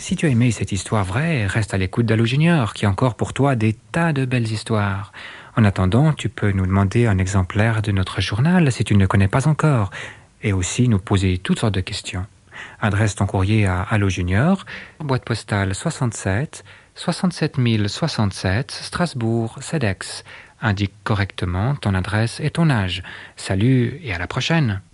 Si tu as aimé cette histoire vraie, reste à l'écoute d'Allo Junior, qui a encore pour toi des tas de belles histoires. En attendant, tu peux nous demander un exemplaire de notre journal si tu ne le connais pas encore, et aussi nous poser toutes sortes de questions. Adresse ton courrier à Allo Junior, boîte postale 67 67 067, Strasbourg, CEDEX. Indique correctement ton adresse et ton âge. Salut et à la prochaine!